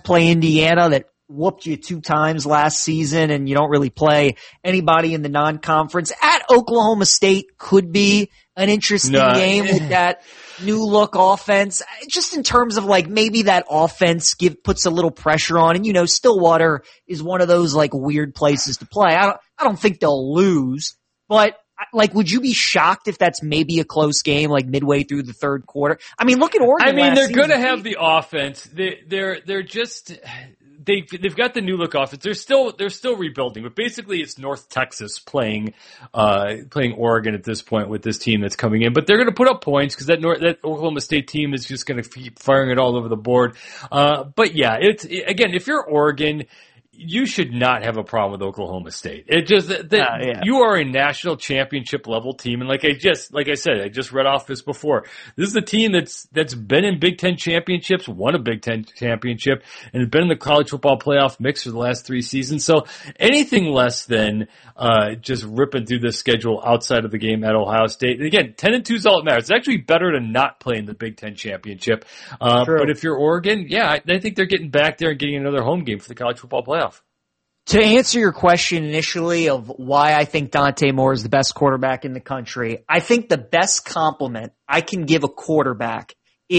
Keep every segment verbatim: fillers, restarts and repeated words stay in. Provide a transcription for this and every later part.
play Indiana that whooped you two times last season, and you don't really play anybody in the non-conference. At Oklahoma State could be an interesting no. game with that new look offense. Just in terms of like maybe that offense give puts a little pressure on, and you know Stillwater is one of those like weird places to play. I don't I don't think they'll lose, but like, would you be shocked if that's maybe a close game, like midway through the third quarter? I mean, look at Oregon. I mean, they're going to have the offense. They, they're they're just they they've got the new look offense. They're still they're still rebuilding, but basically it's North Texas playing uh playing Oregon at this point with this team that's coming in. But they're going to put up points because that North, that Oklahoma State team is just going to keep firing it all over the board. Uh, but yeah, it's again, if you're Oregon, you should not have a problem with Oklahoma State. It just that uh, yeah. you are a national championship level team, and like I just like I said, I just read off this before. This is a team that's that's been in Big Ten championships, won a Big Ten championship, and has been in the college football playoff mix for the last three seasons. So anything less than uh just ripping through the schedule outside of the game at Ohio State. And again, ten and two is all that matters. It's actually better to not play in the Big Ten championship. Uh, but if you're Oregon, yeah, I, I think they're getting back there and getting another home game for the college football playoff. To answer your question initially of why I think Dante Moore is the best quarterback in the country, I think the best compliment I can give a quarterback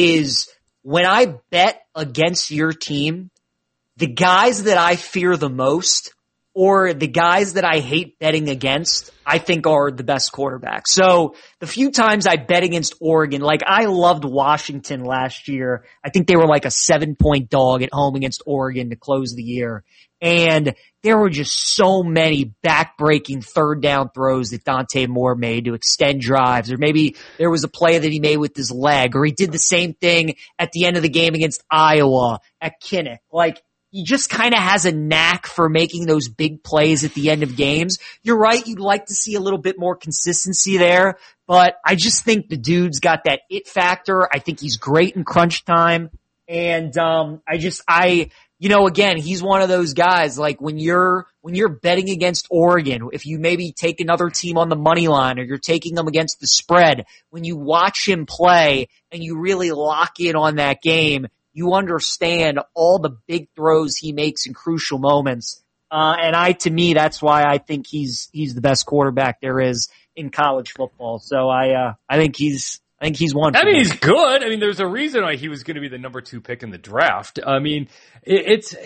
is when I bet against your team, the guys that I fear the most or the guys that I hate betting against, I think are the best quarterbacks. So the few times I bet against Oregon, like I loved Washington last year. I think they were like a seven point dog at home against Oregon to close the year. And there were just so many back-breaking third down throws that Dante Moore made to extend drives, or maybe there was a play that he made with his leg, or he did the same thing at the end of the game against Iowa at Kinnick. Like, he just kind of has a knack for making those big plays at the end of games. You're right, you'd like to see a little bit more consistency there, but I just think the dude's got that it factor. I think he's great in crunch time, and um I just, I... You know, again, he's one of those guys, like when you're, when you're betting against Oregon, if you maybe take another team on the money line or you're taking them against the spread, when you watch him play and you really lock in on that game, you understand all the big throws he makes in crucial moments. Uh, and I, to me, that's why I think he's, he's the best quarterback there is in college football. So I, uh, I think he's, I think he's one. I mean, he's good. I mean, there's a reason why he was going to be the number two pick in the draft. I mean, it, it's,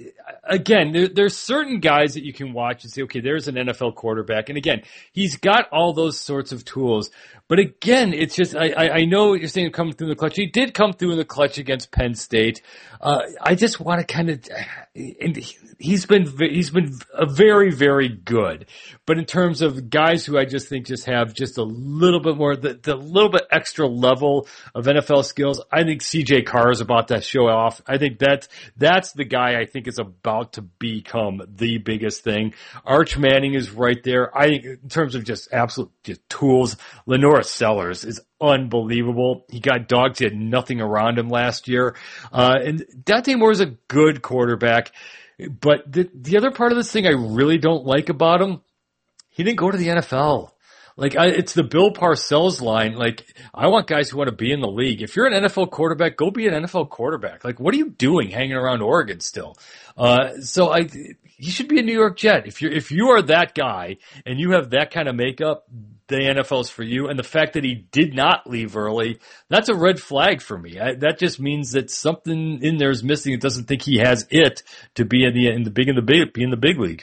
again, there, there's certain guys that you can watch and say, okay, there's an N F L quarterback. And again, he's got all those sorts of tools. But again, it's just, I, I, I know you're saying coming through in the clutch. He did come through in the clutch against Penn State. Uh, I just want to kind of, and he's been, he's been a very, very good. But in terms of guys who I just think just have just a little bit more, the, the little bit extra level of N F L skills, I think C J Carr is about to show off. I think that's, that's the guy I think is about to become the biggest thing. Arch Manning is right there. I think in terms of just absolute just tools, Lenora Sellers is unbelievable. He got dogs. He had nothing around him last year. Uh, and Dante Moore is a good quarterback. But the, the other part of this thing I really don't like about him, he didn't go to the N F L. Like, I, it's the Bill Parcells line. Like, I want guys who want to be in the league. If you're an N F L quarterback, go be an N F L quarterback. Like, what are you doing hanging around Oregon still? Uh, so I, he should be a New York Jet. If you're, if you are that guy and you have that kind of makeup, the N F L's for you. And the fact that he did not leave early, that's a red flag for me. I, that just means that something in there is missing. It doesn't think he has it to be in the, in the big, in the big, be in the big league.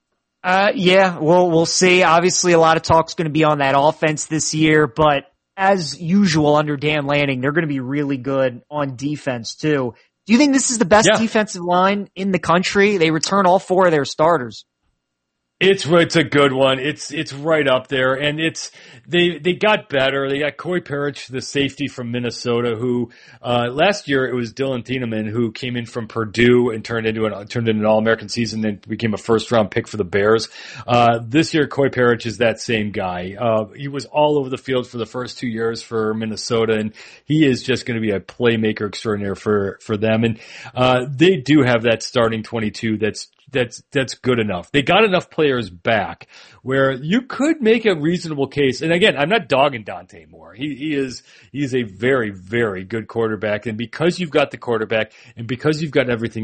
Uh, yeah, well, we'll see. Obviously, a lot of talk's going to be on that offense this year, but as usual under Dan Lanning, they're going to be really good on defense too. Do you think this is the best yeah. defensive line in the country? They return all four of their starters. It's it's a good one. It's it's right up there, and it's they they got better. They got Corey Parrish, the safety from Minnesota, who uh last year it was Dylan Thieneman who came in from Purdue and turned into an turned into an All-American season and became a first round pick for the Bears. Uh this year Corey Parrish is that same guy. Uh he was all over the field for the first two years for Minnesota, and he is just going to be a playmaker extraordinaire for for them. And uh they do have that starting twenty-two that's That's, that's good enough. They got enough players back where you could make a reasonable case. And again, I'm not dogging Dante Moore. He, he is, he is a very, very good quarterback. And because you've got the quarterback and because you've got everything